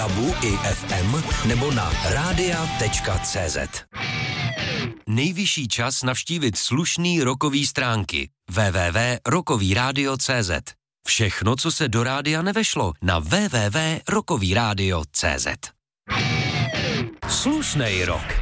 Tabu i FM nebo na radia.cz. Nejvyšší čas navštívit slušný rockový stránky www.rockovyradio.cz. Všechno, co se do rádia nevešlo, na www.rockovyradio.cz. Slušnej rock.